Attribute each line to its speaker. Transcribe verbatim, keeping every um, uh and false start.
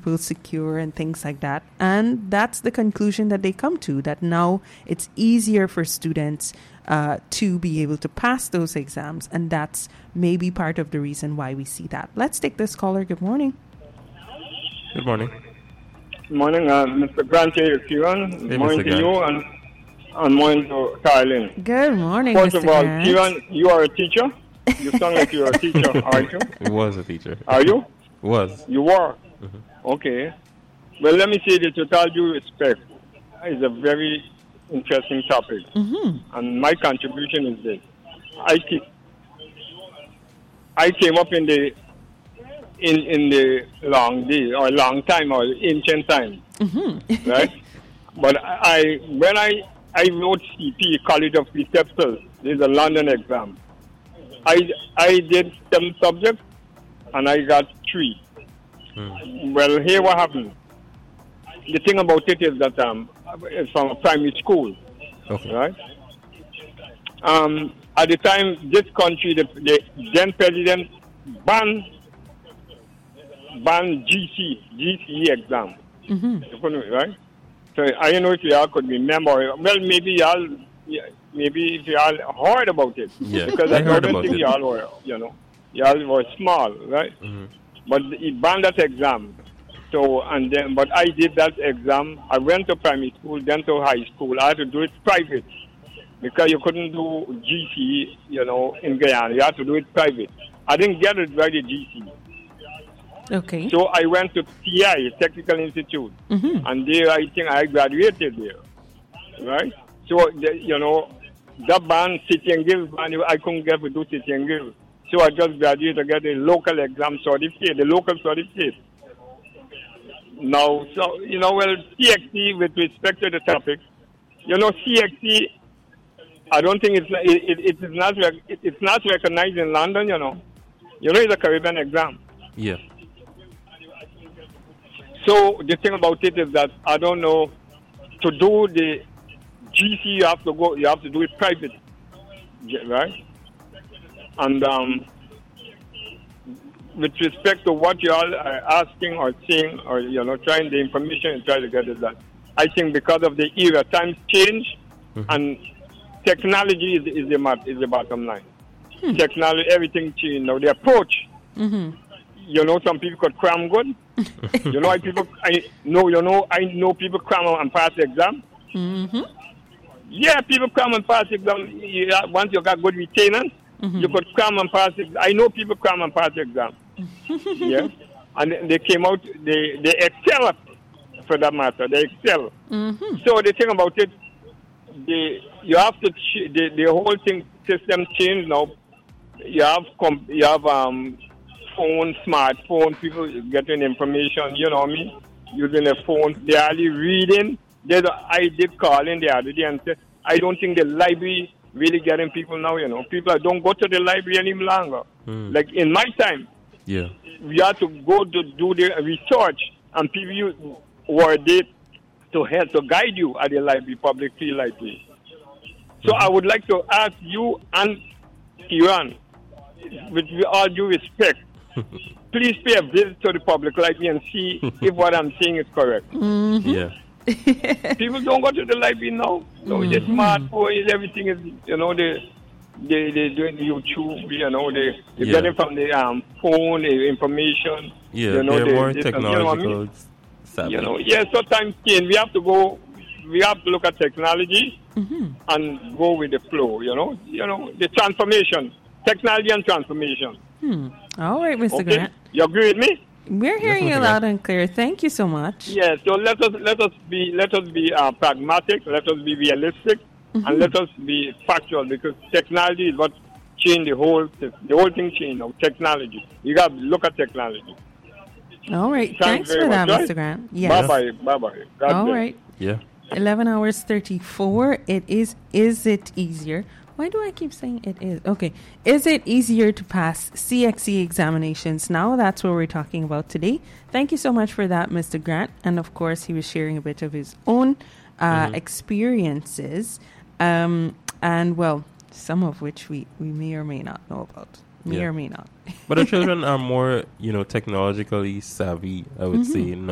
Speaker 1: people secure and things like that. And that's the conclusion that they come to, that now it's easier for students uh, to be able to pass those exams. And that's maybe part of the reason why we see that. Let's take this caller. Good morning.
Speaker 2: Good morning.
Speaker 3: Good morning, uh, Mister Grant here, Kieran.
Speaker 2: Hey,
Speaker 3: Good morning
Speaker 2: Mister
Speaker 3: to you and, and morning to Carlin.
Speaker 1: Good morning,
Speaker 3: First
Speaker 1: Mister
Speaker 3: of all,
Speaker 1: Grant.
Speaker 3: Kieran, you are a teacher. You sound like you're a teacher, aren't you?
Speaker 2: It was a teacher.
Speaker 3: Are you?
Speaker 2: Was.
Speaker 3: You were?
Speaker 2: Mm-hmm.
Speaker 3: Okay. Well, let me say this with all due respect. It's a very interesting topic.
Speaker 1: Mm-hmm.
Speaker 3: And my contribution is this. I, ke- I came up in the in in the long day or long time or ancient time,
Speaker 1: Mm-hmm.
Speaker 3: right? But I when I I wrote C P, College of Preceptors, there's a London exam. I I did seven subjects and I got three.
Speaker 2: Hmm.
Speaker 3: Well, here what happened. The thing about it is that um, it's from a primary school,
Speaker 2: Okay.
Speaker 3: right? Um, at the time, this country, the, the then president banned banned G C G C E exam.
Speaker 1: Mm-hmm.
Speaker 3: Right? So I don't know if y'all could remember. Well, maybe y'all, yeah, maybe if y'all heard about it.
Speaker 2: Yeah,
Speaker 3: Because
Speaker 2: I
Speaker 3: I,
Speaker 2: heard
Speaker 3: don't
Speaker 2: about
Speaker 3: think
Speaker 2: it.
Speaker 3: y'all were, you know, y'all were small, right?
Speaker 2: Mm-hmm.
Speaker 3: But he banned that exam. So and then, but I did that exam. I went to primary school, then to high school. I had to do it private because you couldn't do G C E, you know, in Guyana. You had to do it private. I didn't get it by the G C E.
Speaker 1: Okay.
Speaker 3: So I went to T I, Technical Institute,
Speaker 1: Mm-hmm.
Speaker 3: and there I think I graduated there, right? So, the, you know, that band, City and Guild, band, I couldn't get to do City and Guild. So I just graduated to get a local exam certificate, the local certificate. Now, so, you know, well, C X C, with respect to the topic, you know, C X C, I don't think it's, it, it, it is not, rec- it, it's not recognized in London, you know. You know, it's a Caribbean exam.
Speaker 2: Yeah.
Speaker 3: So the thing about it is that I don't know, to do the G C, you have to go, you have to do it private, right? And um, with respect to what you all are asking or saying, or you know, trying the information and try to get it that, I think because of the era, times change,
Speaker 2: Mm-hmm.
Speaker 3: and technology is is the mat- is the bottom line.
Speaker 1: Hmm.
Speaker 3: Technology, everything changed now. The approach.
Speaker 1: Mm-hmm.
Speaker 3: You know, some people could cram good. You know, I people. I know. You know, I know people cram and pass the exam.
Speaker 1: Mm-hmm.
Speaker 3: Yeah, people cram and pass the exam. Yeah, once you got good retainers,
Speaker 1: Mm-hmm.
Speaker 3: you could cram and pass it. I know people cram and pass the exam. Yeah, and they came out. They they excel for that matter. They excel.
Speaker 1: Mm-hmm.
Speaker 3: So the thing about it, the you have to ch- the the whole thing system changed now. You have comp- you have um. phone, smartphone, people getting information, you know what I mean, using their phones. They are really reading. There's a, I did call in the other day and said, I don't think the library really getting people now, you know. People don't go to the library any longer.
Speaker 2: Mm.
Speaker 3: Like in my time,
Speaker 2: Yeah.
Speaker 3: we had to go to do the research, and people were there to help, to guide you at the library, public free library. So
Speaker 2: Mm-hmm.
Speaker 3: I would like to ask you and Iran, with all due respect, please pay a visit to the public library and see if what I'm saying is correct.
Speaker 1: Mm-hmm.
Speaker 2: Yeah.
Speaker 3: People don't go to the library now. So the smartphone, everything is, you know, they they they doing YouTube, you know, they they
Speaker 2: Yeah.
Speaker 3: get it from the um, phone, the information.
Speaker 2: Yeah.
Speaker 3: you know,
Speaker 2: They're
Speaker 3: they-
Speaker 2: more
Speaker 3: they-
Speaker 2: technological.
Speaker 3: You know, what I mean?
Speaker 2: savvy.
Speaker 3: You know, yeah. So times change. We have to go. We have to look at technology
Speaker 1: Mm-hmm.
Speaker 3: and go with the flow. You know, you know, the transformation, technology and transformation.
Speaker 1: Hmm. All right, Mister
Speaker 3: Okay,
Speaker 1: Grant.
Speaker 3: you agree with me?
Speaker 1: We're hearing
Speaker 2: Mister
Speaker 1: you
Speaker 2: Grant.
Speaker 1: loud and clear. Thank you so much.
Speaker 3: Yeah, so let us let us be let us be uh, pragmatic, let us be realistic,
Speaker 1: Mm-hmm.
Speaker 3: and let us be factual, because technology is what changed the whole the whole thing changed now. Technology, you got to look at technology.
Speaker 1: All right.
Speaker 3: Thanks
Speaker 1: Thanks
Speaker 3: very
Speaker 1: for that,
Speaker 3: much,
Speaker 1: Mister
Speaker 3: right?
Speaker 1: Grant. Yes.
Speaker 3: Bye bye, bye bye. God
Speaker 1: All
Speaker 3: bless.
Speaker 1: right.
Speaker 2: Yeah.
Speaker 1: eleven hours thirty-four. It is. Is it easier? Why do I keep saying it is? Okay. Is it easier to pass C X E examinations? Now that's what we're talking about today. Thank you so much for that, Mister Grant. And of course, he was sharing a bit of his own uh,
Speaker 2: Mhm.
Speaker 1: experiences. Um, and well, some of which we, we may or may not know about. May
Speaker 2: Yeah.
Speaker 1: or may not.
Speaker 2: But the children are more, you know, technologically savvy, I would
Speaker 1: Mhm.
Speaker 2: say,